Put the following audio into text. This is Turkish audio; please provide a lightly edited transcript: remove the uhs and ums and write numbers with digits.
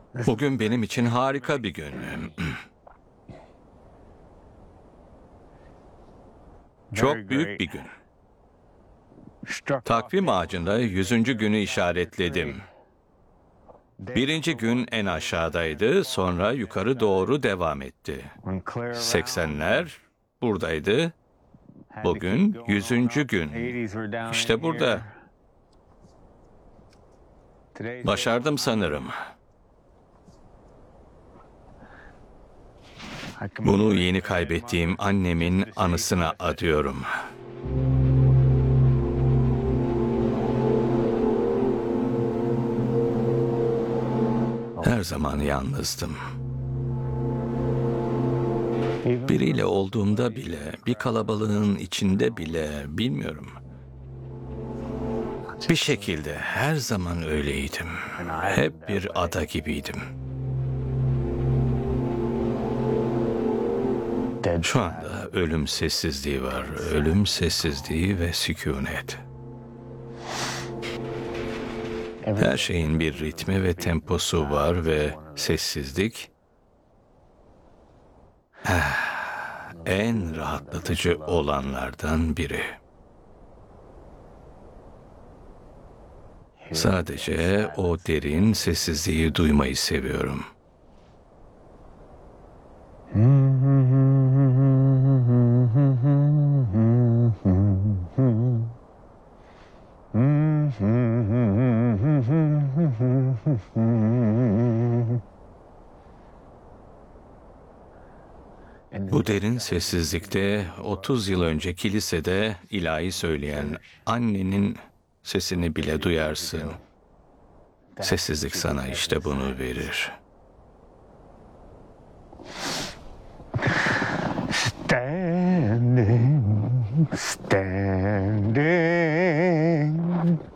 Bugün benim için harika bir gün. Çok büyük bir gün. Takvim ağacında 100. günü işaretledim. Birinci gün en aşağıdaydı, sonra yukarı doğru devam etti. 80'ler buradaydı. Bugün 100. gün. İşte burada. Başardım sanırım. Bunu yeni kaybettiğim annemin anısına adıyorum. Her zaman yalnızdım. Biriyle olduğumda bile, bir kalabalığın içinde bile bilmiyorum. Bir şekilde her zaman öyleydim. Hep bir ada gibiydim. Şu anda ölüm sessizliği var. Ölüm sessizliği ve sükunet. Her şeyin bir ritmi ve temposu var ve sessizlik en rahatlatıcı olanlardan biri. Sadece o derin sessizliği duymayı seviyorum. Bu derin sessizlikte 30 yıl önce kilisede ilahi söyleyen annenin sesini bile duyarsın. Sessizlik sana işte bunu verir. Standing, standing.